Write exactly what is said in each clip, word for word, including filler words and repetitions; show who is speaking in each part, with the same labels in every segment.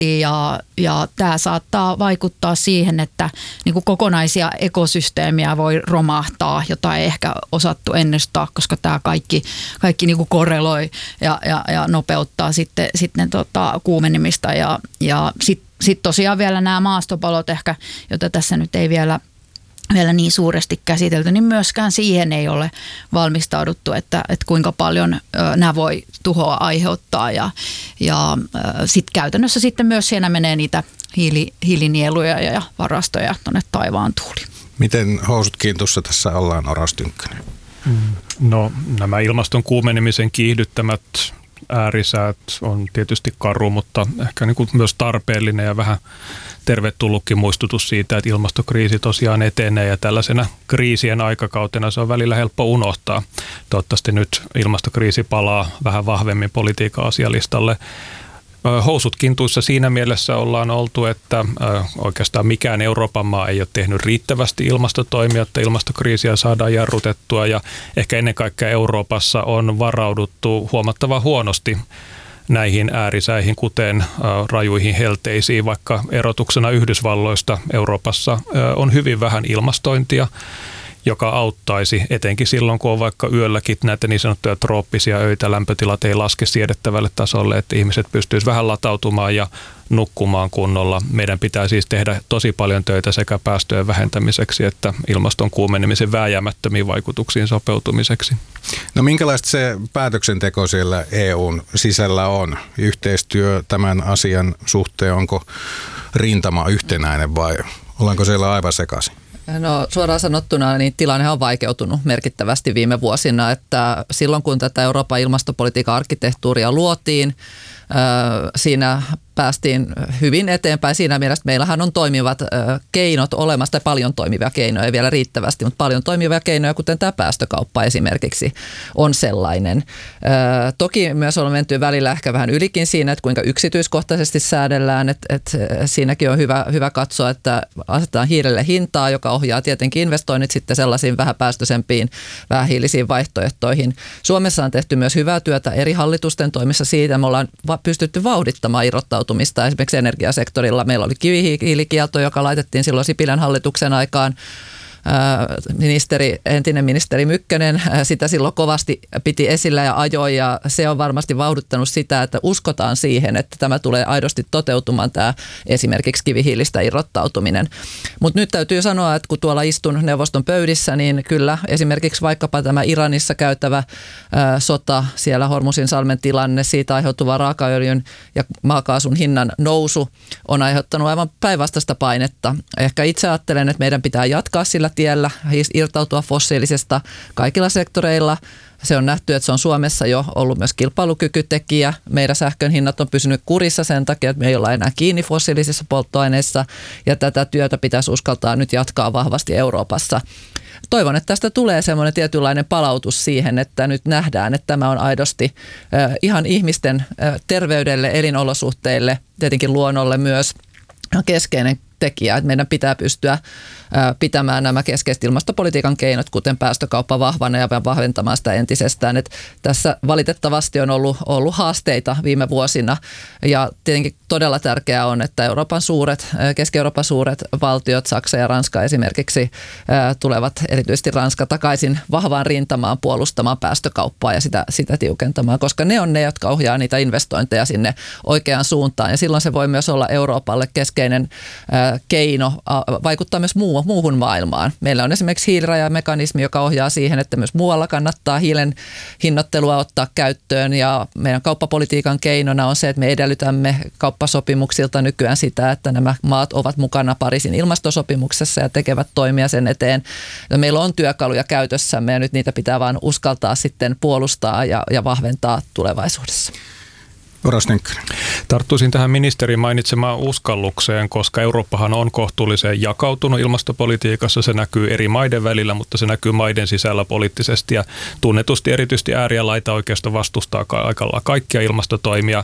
Speaker 1: Ja, ja tämä saattaa vaikuttaa siihen, että niin kuin kokonaisia ekosysteemiä voi romahtaa, jota ei ehkä osattu ennustaa, koska tämä kaikki, kaikki niin kuin korreloi ja, ja, ja nopeuttaa sitten, sitten tota kuumenemista. Ja, ja sitten sit tosiaan vielä nämä maastopalot ehkä, joita tässä nyt ei vielä vielä niin suuresti käsitelty, niin myöskään siihen ei ole valmistauduttu, että, että kuinka paljon ö, nämä voi tuhoa aiheuttaa. Ja, ja sitten käytännössä sitten myös siinä menee niitä hiili, hiilinieluja ja varastoja tuonne taivaan tuuliin.
Speaker 2: Miten housut kiintussa tässä ollaan, Oras Tynkkynen?
Speaker 3: No nämä ilmaston kuumenemisen kiihdyttämät äärisäät on tietysti karu, mutta ehkä niin kuin myös tarpeellinen ja vähän tervetullutkin muistutus siitä, että ilmastokriisi tosiaan etenee ja tällaisena kriisien aikakautena se on välillä helppo unohtaa. Toivottavasti nyt ilmastokriisi palaa vähän vahvemmin politiikan asialistalle. Housut kintuissa siinä mielessä ollaan oltu, että oikeastaan mikään Euroopan maa ei ole tehnyt riittävästi ilmastotoimia, että ilmastokriisiä saadaan jarrutettua ja ehkä ennen kaikkea Euroopassa on varauduttu huomattavan huonosti näihin äärisäihin, kuten rajuihin helteisiin, vaikka erotuksena Yhdysvalloista Euroopassa on hyvin vähän ilmastointia, joka auttaisi etenkin silloin, kun on vaikka yölläkin näitä niin sanottuja trooppisia öitä, lämpötilat ei laske siedettävälle tasolle, että ihmiset pystyisivät vähän latautumaan ja nukkumaan kunnolla. Meidän pitää siis tehdä tosi paljon töitä sekä päästöjen vähentämiseksi että ilmaston kuumenemisen vääjäämättömiin vaikutuksiin sopeutumiseksi.
Speaker 2: No minkälaista se päätöksenteko siellä E U:n sisällä on? Yhteistyö tämän asian suhteen, onko rintama yhtenäinen vai ollaanko siellä aivan sekaisin?
Speaker 4: No suoraan sanottuna niin tilanne on vaikeutunut merkittävästi viime vuosina, että silloin kun tätä Euroopan ilmastopolitiikan arkkitehtuuria luotiin, siinä päästiin hyvin eteenpäin. Siinä mielessä meillähän on toimivat keinot olemassa, tai paljon toimivia keinoja, ei vielä riittävästi, mutta paljon toimivia keinoja, kuten tämä päästökauppa esimerkiksi on sellainen. Toki myös on menty välillä ehkä vähän ylikin siinä, että kuinka yksityiskohtaisesti säädellään, että, että siinäkin on hyvä, hyvä katsoa, että asetetaan hiilelle hintaa, joka ohjaa tietenkin investoinnit sitten sellaisiin vähäpäästöisempiin, vähähiilisiin vaihtoehtoihin. Suomessa on tehty myös hyvää työtä eri hallitusten toimissa siitä, me ollaan pystytty vauhdittamaan irrottautumista. Esimerkiksi energiasektorilla meillä oli kivihiilikielto, joka laitettiin silloin Sipilän hallituksen aikaan. Ministeri, entinen ministeri Mykkänen sitä silloin kovasti piti esillä ja ajoi, ja se on varmasti vauhdittanut sitä, että uskotaan siihen, että tämä tulee aidosti toteutumaan, tämä esimerkiksi kivihiilistä irrottautuminen. Mutta nyt täytyy sanoa, että kun tuolla istun neuvoston pöydissä, niin kyllä esimerkiksi vaikkapa tämä Iranissa käytävä ää, sota, siellä Hormusin salmen tilanne, siitä aiheutuva raakaöljyn ja maakaasun hinnan nousu on aiheuttanut aivan päinvastaista painetta. Ehkä itse ajattelen, että meidän pitää jatkaa sillä tiellä, irtautua fossiilisesta kaikilla sektoreilla. Se on nähty, että se on Suomessa jo ollut myös kilpailukykytekijä. Meidän sähkön hinnat on pysynyt kurissa sen takia, että me ei olla enää kiinni fossiilisissa polttoaineissa, ja tätä työtä pitäisi uskaltaa nyt jatkaa vahvasti Euroopassa. Toivon, että tästä tulee semmoinen tietynlainen palautus siihen, että nyt nähdään, että tämä on aidosti äh, ihan ihmisten äh, terveydelle, elinolosuhteille, tietenkin luonnolle myös keskeinen tekijä, että meidän pitää pystyä pitämään nämä keskeiset ilmastopolitiikan keinot, kuten päästökauppa vahvana ja vahventamaan sitä entisestään. Että tässä valitettavasti on ollut, ollut haasteita viime vuosina, ja tietenkin todella tärkeää on, että Euroopan suuret, Keski-Euroopan suuret valtiot, Saksa ja Ranska esimerkiksi, tulevat erityisesti Ranska takaisin vahvaan rintamaan puolustamaan päästökauppaa ja sitä, sitä tiukentamaan, koska ne on ne, jotka ohjaa niitä investointeja sinne oikeaan suuntaan, ja silloin se voi myös olla Euroopalle keskeinen keino vaikuttaa myös muu, muuhun maailmaan. Meillä on esimerkiksi hiilirajamekanismi, joka ohjaa siihen, että myös muualla kannattaa hiilen hinnoittelua ottaa käyttöön, ja meidän kauppapolitiikan keinona on se, että me edellytämme kauppasopimuksilta nykyään sitä, että nämä maat ovat mukana Pariisin ilmastosopimuksessa ja tekevät toimia sen eteen. Ja meillä on työkaluja käytössämme, ja nyt niitä pitää vaan uskaltaa sitten puolustaa ja, ja vahventaa tulevaisuudessa.
Speaker 2: Oras Tynkkynen.
Speaker 3: Tarttuisin tähän ministerin mainitsemaan uskallukseen, koska Eurooppahan on kohtuullisen jakautunut ilmastopolitiikassa. Se näkyy eri maiden välillä, mutta se näkyy maiden sisällä poliittisesti, ja tunnetusti erityisesti ääri- ja laitaoikeisto vastustaa aika lailla kaikkia ilmastotoimia.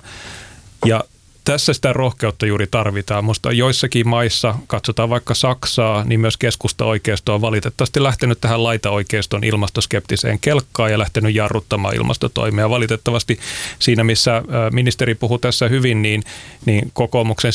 Speaker 3: Ja tässä sitä rohkeutta juuri tarvitaan. Minusta joissakin maissa, katsotaan vaikka Saksaa, niin myös keskusta-oikeisto on valitettavasti lähtenyt tähän laitaoikeiston ilmastoskeptiseen kelkkaan ja lähtenyt jarruttamaan ilmastotoimia. Valitettavasti siinä, missä ministeri puhui tässä hyvin, niin, niin kokoomuksen